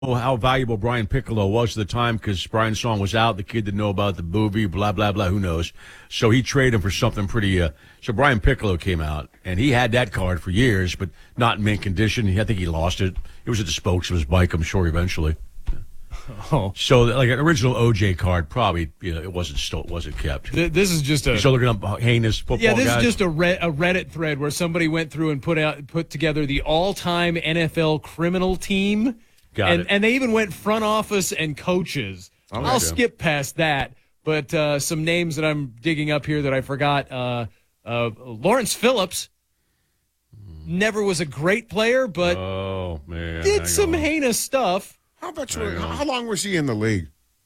how valuable Brian Piccolo was at the time because Brian's song was out. The kid didn't know about the movie, blah, blah, blah, who knows. So he traded him for something pretty so Brian Piccolo came out, and he had that card for years, but not in mint condition. I think he lost it. It was at the spokes of his bike, I'm sure, eventually. Oh. So, like an original OJ card, probably it wasn't kept. This is just a. You're still looking up heinous football guys? Yeah, this is just a Reddit thread where somebody went through and put together the all-time NFL criminal team. Got it. And they even went front office and coaches. I'll skip past that, but some names that I'm digging up here that I forgot. Lawrence Phillips never was a great player, but did some heinous stuff. How about you? How long was he in the league?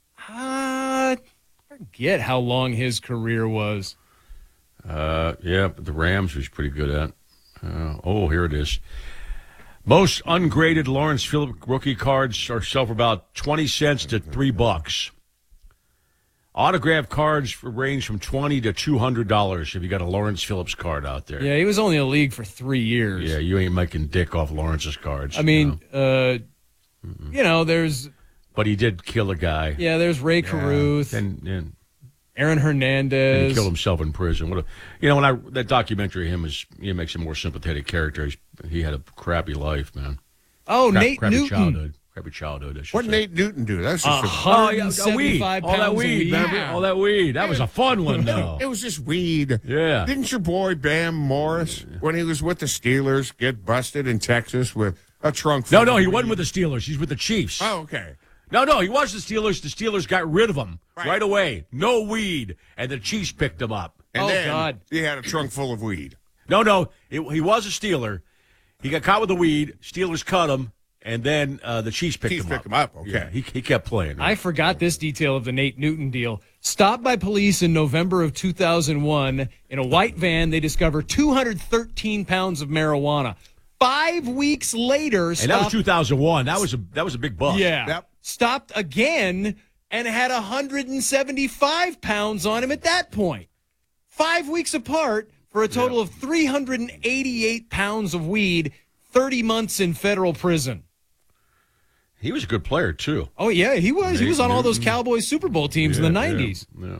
Forget how long his career was. But the Rams was pretty good at. Here it is. Most ungraded Lawrence Phillips rookie cards are sell for about 20 cents to $3. Autographed cards range from $20 to $200 if you got a Lawrence Phillips card out there. Yeah, he was only in the league for 3 years. Yeah, you ain't making dick off Lawrence's cards. I mean, there's. But he did kill a guy. Yeah, there's Ray Caruth And Aaron Hernandez. And he killed himself in prison. That documentary of him makes him a more sympathetic character. He had a crappy life, man. Oh, Nate crappy Newton. Crappy childhood. What Nate Newton do? That's just 175 pounds all that weed, remember? All that weed. That was a fun one, though. It was just weed. Yeah. Didn't your boy Bam Morris, when he was with the Steelers, get busted in Texas with a trunk full No, of he weed? wasn't with the Steelers. He's with the Chiefs. Oh, okay. No, he was the Steelers. The Steelers got rid of him right away. No weed. And the Chiefs picked him up. And then God. he had a trunk full of weed. No, he was a Steeler. He got caught with the weed. Steelers cut him, and then the Chiefs picked him up. Okay. Yeah, he kept playing. I forgot this detail of the Nate Newton deal. Stopped by police in November of 2001 in a white van, they discover 213 pounds of marijuana. 5 weeks later, and that was 2001. That was a big bust. Yeah. Yep. Stopped again and had 175 pounds on him at that point. 5 weeks apart for a total of 388 pounds of weed, 30 months in federal prison. He was a good player, too. Oh, yeah, he was. He was on all those Newton. Cowboys Super Bowl teams in the 90s. Yeah.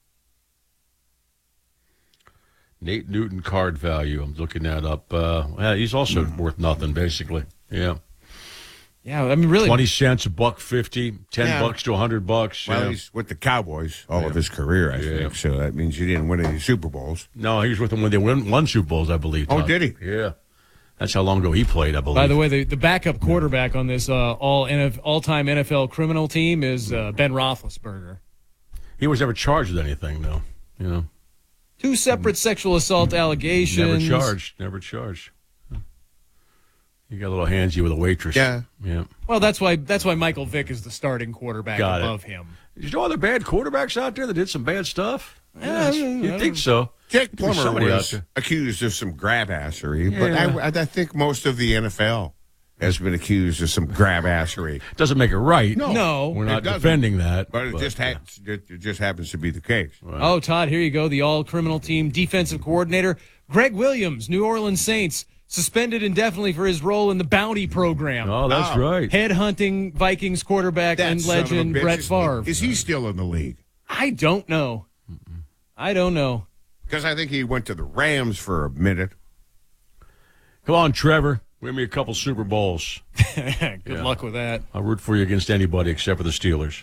Nate Newton card value. I'm looking that up. He's also worth nothing, basically. Yeah. Yeah, I mean, really. 20 cents, $1.50, $10 to $100. Well, yeah. he's with the Cowboys all of his career, I think. So that means he didn't win any Super Bowls. No, he was with them when they won Super Bowls, I believe. Oh, Todd. did he? Yeah. That's how long ago he played, I believe. By the way, the backup quarterback on this all-time NFL criminal team is Ben Roethlisberger. He was never charged with anything, though. 2 separate sexual assault allegations. Never charged. He got a little handsy with a waitress. Yeah. Well, that's why Michael Vick is the starting quarterback above him. Did you know other bad quarterbacks out there that did some bad stuff? Yeah, you'd think so. Jake Plummer somebody out was there. accused of some grab-assery, Yeah. but I think most of the NFL has been accused of some grab-assery. Doesn't make it right. No. We're it not doesn't. defending that. But it just happens to be the case. Oh, Todd, here you go. The all-criminal team defensive coordinator, Greg Williams, New Orleans Saints, suspended indefinitely for his role in the bounty program. Oh, that's right. Headhunting Vikings quarterback That and son of a legend bitch. Brett Favre. Is he still in the league? I don't know. I don't know. Because I think he went to the Rams for a minute. Come on, Trevor. Win me a couple Super Bowls. Good luck with that. I'll root for you against anybody except for the Steelers.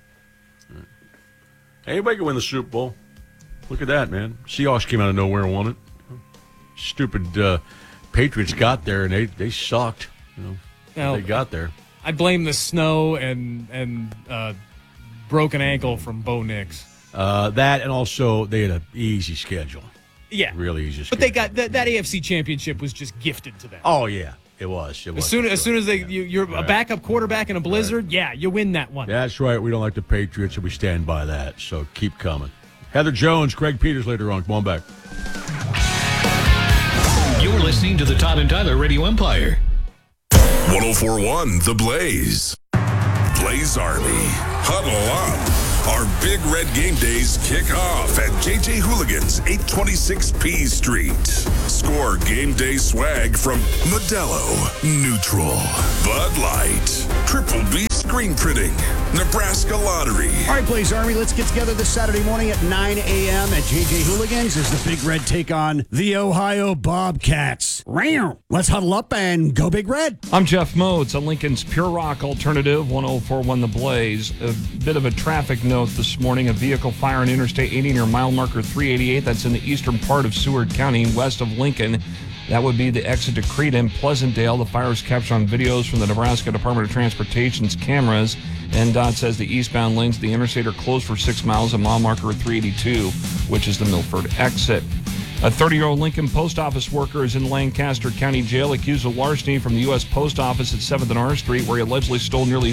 Anybody can win the Super Bowl. Look at that, man. Seahawks came out of nowhere and won it. Stupid Patriots got there, and they sucked. Now, They got there. I blame the snow and broken ankle from Bo Nix. That, and also they had an easy schedule. Yeah. Really easy schedule. But they got that AFC championship was just gifted to them. Oh, yeah. It was. As soon as you're a backup quarterback in a blizzard, you win that one. That's right. We don't like the Patriots, and we stand by that. So keep coming. Heather Jones, Craig Peters later on. Come on back. You're listening to the Todd and Tyler Radio Empire. 104.1 The Blaze. Blaze Army. Huddle up. Our Big Red Game Days kick off at JJ Hooligans, 826 P Street. Score game day swag from Modelo, Neutral, Bud Light, Triple B Screen Printing, Nebraska Lottery. All right, Blaze Army, let's get together this Saturday morning at 9 a.m. at JJ Hooligans as the Big Red take on the Ohio Bobcats. Let's huddle up and go Big Red. I'm Jeff Modes on Lincoln's Pure Rock Alternative, 104.1 The Blaze. A bit of a traffic note this morning. A vehicle fire on Interstate 80 near mile marker 388. That's in the eastern part of Seward County, west of Lincoln. That would be the exit to Crete and Pleasantdale. The fire is captured on videos from the Nebraska Department of Transportation's cameras. NDOT says the eastbound lanes of the interstate are closed for 6 miles at mile marker 382, which is the Milford exit. A 30-year-old Lincoln post office worker is in Lancaster County Jail accused of larceny from the U.S. Post Office at 7th and R Street, where he allegedly stole nearly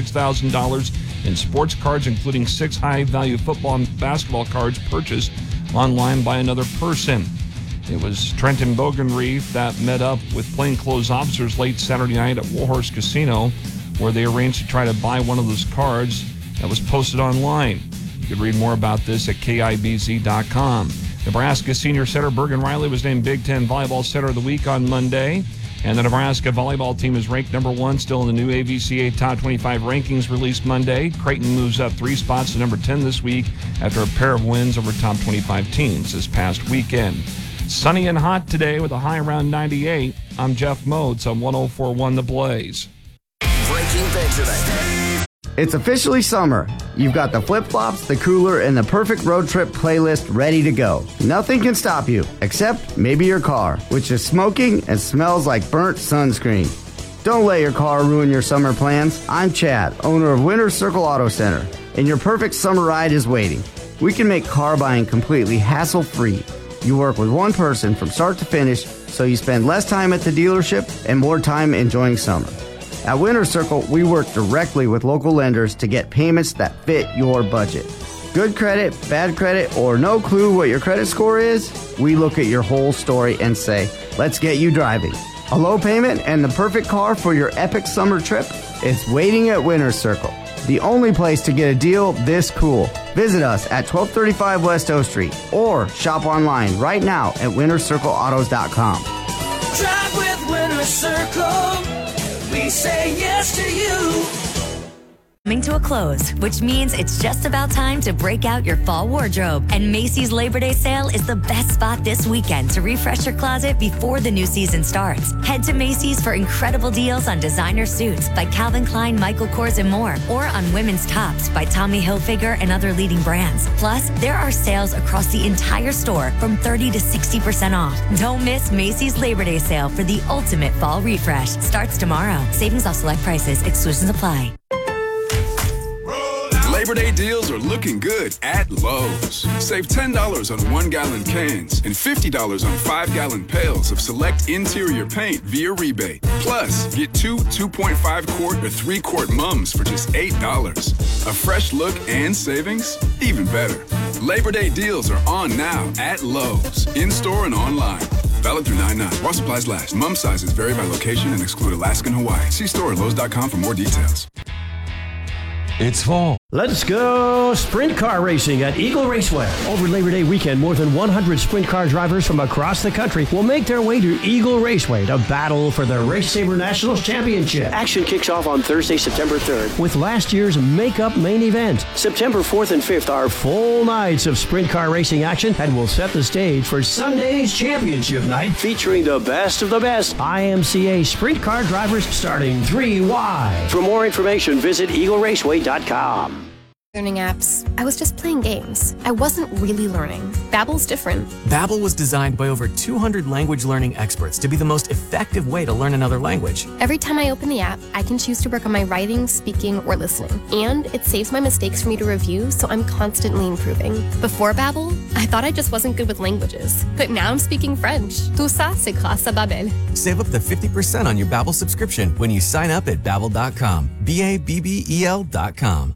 $46,000 in sports cards, including 6 high-value football and basketball cards purchased online by another person. It was Trenton Bogenreef that met up with plainclothes officers late Saturday night at Warhorse Casino, where they arranged to try to buy one of those cards that was posted online. You can read more about this at KIBZ.com. Nebraska senior setter Bergen Riley was named Big Ten Volleyball Setter of the Week on Monday. And the Nebraska volleyball team is ranked number 1 still in the new AVCA Top 25 rankings released Monday. Creighton moves up 3 spots to number 10 this week after a pair of wins over top 25 teams this past weekend. Sunny and hot today with a high around 98. I'm Jeff Modes on 104.1 The Blaze. Breaking Big today. It's officially summer. You've got the flip-flops, the cooler, and the perfect road trip playlist ready to go. Nothing can stop you, except maybe your car, which is smoking and smells like burnt sunscreen. Don't let your car ruin your summer plans. I'm Chad, owner of Winter Circle Auto Center, and your perfect summer ride is waiting. We can make car buying completely hassle-free. You work with one person from start to finish, so you spend less time at the dealership and more time enjoying summer. At Winter Circle, we work directly with local lenders to get payments that fit your budget. Good credit, bad credit, or no clue what your credit score is? We look at your whole story and say, let's get you driving. A low payment and the perfect car for your epic summer trip? It's waiting at Winter Circle, the only place to get a deal this cool. Visit us at 1235 West O Street or shop online right now at wintercircleautos.com. Drive with Winter Circle. We say yes to you. Coming to a close, which means it's just about time to break out your fall wardrobe. And Macy's Labor Day sale is the best spot this weekend to refresh your closet before the new season starts. Head to Macy's for incredible deals on designer suits by Calvin Klein, Michael Kors, and more, or on women's tops by Tommy Hilfiger and other leading brands. Plus, there are sales across the entire store from 30 to 60% off. Don't miss Macy's Labor Day sale for the ultimate fall refresh. Starts tomorrow. Savings off select prices. Exclusions apply. Labor Day deals are looking good at Lowe's. Save $10 on 1-gallon cans and $50 on 5-gallon pails of select interior paint via rebate. Plus, get 2 2.5-quart or 3-quart mums for just $8. A fresh look and savings? Even better. Labor Day deals are on now at Lowe's, in-store and online. Valid through 9/9. While supplies last. Mum sizes vary by location and exclude Alaska and Hawaii. See store at Lowe's.com for more details. It's fall. Let's go sprint car racing at Eagle Raceway. Over Labor Day weekend, more than 100 sprint car drivers from across the country will make their way to Eagle Raceway to battle for the Race Saber Nationals Championship. Action kicks off on Thursday, September 3rd with last year's makeup main event. September 4th and 5th are full nights of sprint car racing action and will set the stage for Sunday's championship night featuring the best of the best IMCA sprint car drivers starting 3 wide. For more information, visit eagleraceway.com. Learning apps. I was just playing games. I wasn't really learning. Babbel's different. Babbel was designed by over 200 language learning experts to be the most effective way to learn another language. Every time I open the app, I can choose to work on my writing, speaking, or listening. And it saves my mistakes for me to review, so I'm constantly improving. Before Babbel, I thought I just wasn't good with languages. But now I'm speaking French. Tout ça, c'est grâce à Babbel. Save up to 50% on your Babbel subscription when you sign up at Babbel.com. BABBEL.com.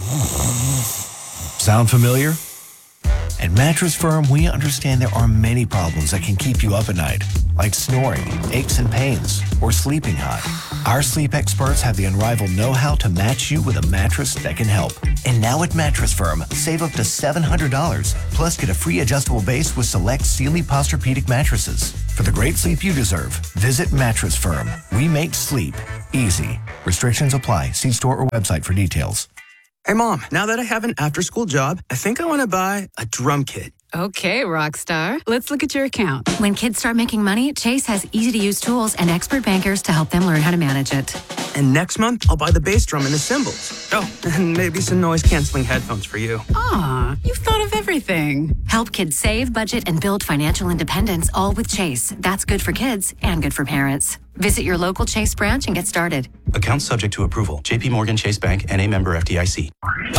Sound familiar? At Mattress Firm, we understand there are many problems that can keep you up at night, like snoring, aches and pains, or sleeping hot. Our sleep experts have the unrivaled know-how to match you with a mattress that can help. And now at Mattress Firm, save up to $700, plus get a free adjustable base with select Sealy Posturepedic mattresses. For the great sleep you deserve, visit Mattress Firm. We make sleep easy. Restrictions apply. See store or website for details. Hey, Mom, now that I have an after-school job, I think I want to buy a drum kit. Okay, rock star. Let's look at your account. When kids start making money, Chase has easy-to-use tools and expert bankers to help them learn how to manage it. And next month, I'll buy the bass drum and the cymbals. Oh, and maybe some noise-canceling headphones for you. Aw, you've thought of everything. Help kids save, budget, and build financial independence, all with Chase. That's good for kids and good for parents. Visit your local Chase branch and get started. Account subject to approval. JP Morgan Chase Bank, N.A. member FDIC.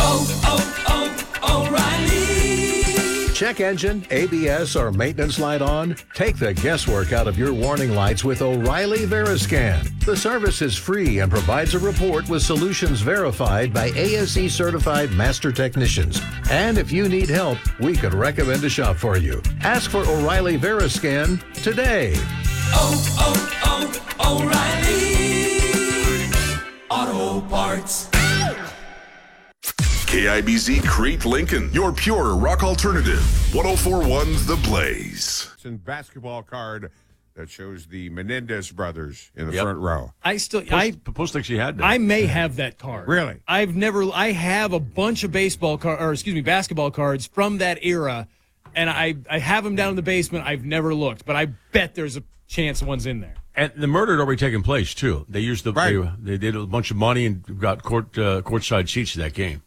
O'Reilly. Check engine, ABS, or maintenance light on? Take the guesswork out of your warning lights with O'Reilly Veriscan. The service is free and provides a report with solutions verified by ASE certified master technicians. And if you need help, we could recommend a shop for you. Ask for O'Reilly Veriscan today. O'Reilly Auto Parts. KIBZ Crete Lincoln, your pure rock alternative. 104.1 The Blaze. It's a basketball card that shows the Menendez brothers in the front row. Post thinks he had that. I may have that card. Really? I have a bunch of basketball cards from that era, and I have them down in the basement. I've never looked, but I bet there's a chance one's in there. And the murder had already taken place too. They used they did a bunch of money and got courtside seats to that game.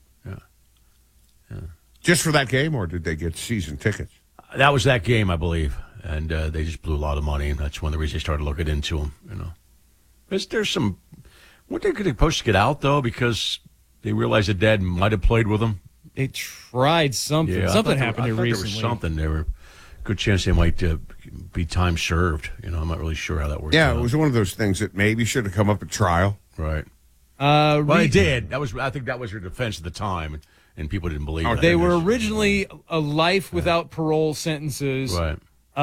Just for that game, or did they get season tickets? That was that game, I believe, and they just blew a lot of money, and that's one of the reasons they started looking into them. There's some. Weren't they supposed to get out though because they realized that Dad might have played with them? They tried something. Yeah, something happened here There recently. was something. There were good chance they might be time served. I'm not really sure how that worked. Yeah, out. it was one of those things that maybe should have come up at trial. Right. Well, they did. I think that was her defense at the time, and people didn't believe it. They were originally a life without parole sentences. Right.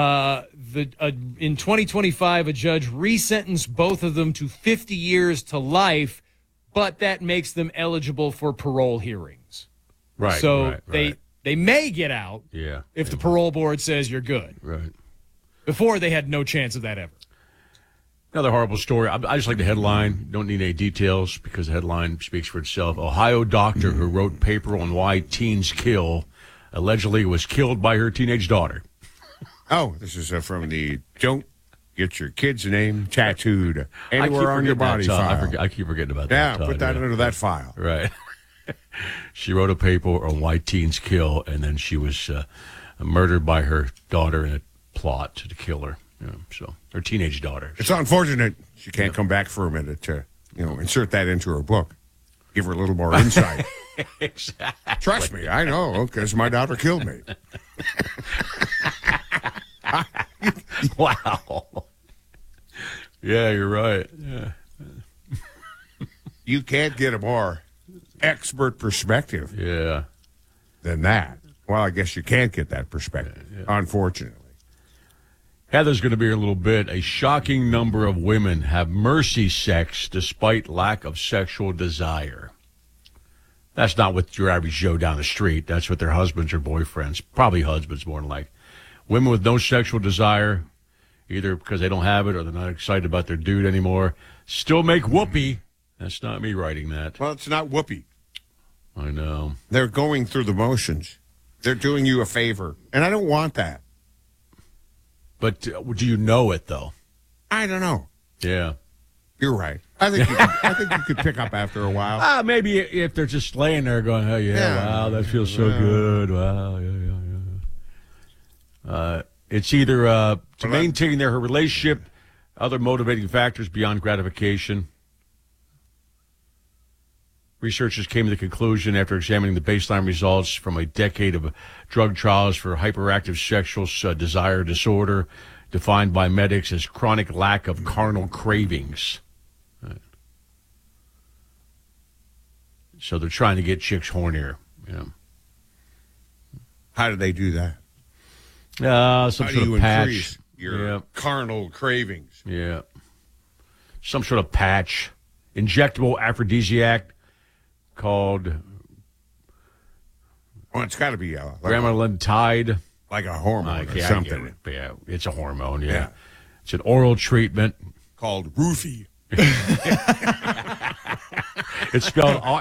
In 2025, a judge resentenced both of them to 50 years to life, but that makes them eligible for parole hearings. Right. So they may get out. Yeah. If the parole board says you're good. Right. Before, they had no chance of that ever. Another horrible story. I just like the headline. Don't need any details because the headline speaks for itself. Ohio doctor who wrote paper on why teens kill allegedly was killed by her teenage daughter. Oh, this is from the Don't Get Your Kid's Name Tattooed Anywhere on Your Body file. I keep forgetting about that. Yeah, put that under that file. Right. She wrote a paper on why teens kill, and then she was murdered by her daughter in a plot to kill her. So her teenage daughter. It's unfortunate she can't come back for a minute to, insert that into her book. Give her a little more insight. Exactly. Trust me, I know, because my daughter killed me. Wow. Yeah, you're right. Yeah. You can't get a more expert perspective than that. Well, I guess you can't get that perspective, unfortunately. Heather's going to be here in a little bit. A shocking number of women have mercy sex despite lack of sexual desire. That's not with your average Joe down the street. That's with their husbands or boyfriends. Probably husbands more than like. Women with no sexual desire, either because they don't have it or they're not excited about their dude anymore, still make whoopee. That's not me writing that. Well, it's not whoopee. I know. They're going through the motions. They're doing you a favor. And I don't want that. But do you know it, though? I don't know. Yeah. You're right. I think you could pick up after a while. Maybe if they're just laying there going, oh, wow, that feels so good. Wow, yeah. It's either to maintain their relationship, other motivating factors beyond gratification. Researchers came to the conclusion after examining the baseline results from a decade of drug trials for hyperactive sexual desire disorder, defined by medics as chronic lack of carnal cravings. Right. So they're trying to get chicks hornier. How do they do that? Some sort of patch. your carnal cravings. Yeah. Some sort of patch, injectable aphrodisiac called. Well, it's got to be Grammalintide. Like a hormone or something. Yeah, it's a hormone, yeah. It's an oral treatment. Called Roofie. It's spelled